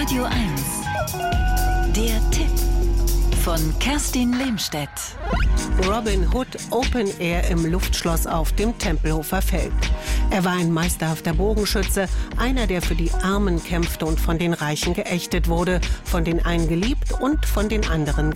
Radio 1. Der Tipp von Kerstin Lehmstedt. Robin Hood Open Air im Luftschloss auf dem Tempelhofer Feld. Er war ein meisterhafter Bogenschütze, einer, der für die Armen kämpfte und von den Reichen geächtet wurde, von den einen geliebt und von den anderen